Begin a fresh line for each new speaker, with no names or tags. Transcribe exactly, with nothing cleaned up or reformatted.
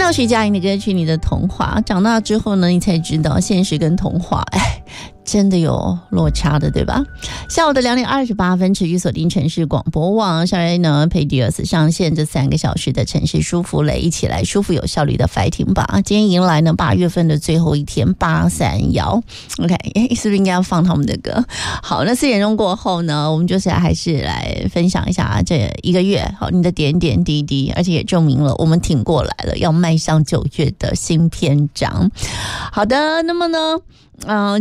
到徐佳莹的歌曲《你的童话》，长大之后呢，你才知道现实跟童话，哎，真的有落差的，对吧？下午的两点二十八分，持续锁定城市广播网，稍微呢陪迪尔斯上线这三个小时的城市舒服雷，一起来舒服有效率的 fighting 吧。今天迎来呢八月份的最后一天，八三幺 ，OK， 是不是应该要放他们的歌？好，那四点钟过后呢，我们就是还是来分享一下这一个月好你的点点滴滴，而且也证明了我们挺过来了，要迈向九月的新篇章。好的，那么呢，嗯、呃。